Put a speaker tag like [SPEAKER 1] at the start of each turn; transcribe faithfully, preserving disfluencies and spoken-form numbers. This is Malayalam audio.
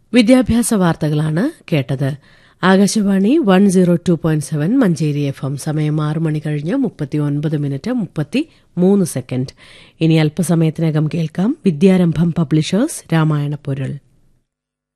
[SPEAKER 1] വിദ്യാഭ്യാസ വാർത്തകളാണ് കേട്ടത്. Akashvani one zero two point seven Manjeri F M. സമയം ആറ് മണി കഴിഞ്ഞ് മുപ്പത്തി ഒൻപത് മിനിറ്റ് മുപ്പത്തി മൂന്ന് സെക്കൻഡ്. ഇനി അല്പസമയത്തിനകം കേൾക്കാം വിദ്യാരംഭം പബ്ലിഷേഴ്സ് രാമായണ പൊരുൾ.